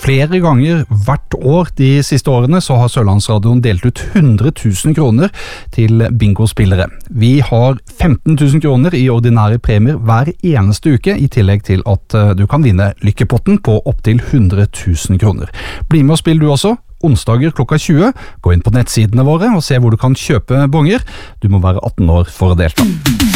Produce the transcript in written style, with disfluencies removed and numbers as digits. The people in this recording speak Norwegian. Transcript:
Flere ganger hvert år de siste årene så har Sørlandsradioen delt ut 100 000 kroner til bingospillere. Vi har 15 000 kroner i ordinære premier hver eneste uke, i tillegg til at du kan vinne lykkepotten på opptil 100 000 kroner. Bli med og spill du også. Onsdager klokka 20. Gå inn på nettsidene våre og se hvor du kan kjøpe bonger. Du må være 18 år for å delta.